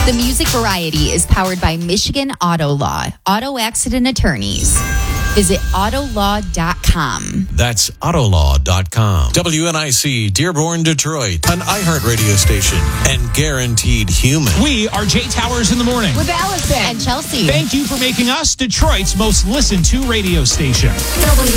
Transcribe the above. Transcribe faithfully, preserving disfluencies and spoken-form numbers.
The Music Variety is powered by Michigan Auto Law, auto accident attorneys. Visit auto law dot com. That's auto law dot com. W N I C, Dearborn, Detroit, an iHeart radio station and guaranteed human. We are Jay Towers in the morning. With Allison and Chelsea. Thank you for making us Detroit's most listened to radio station. W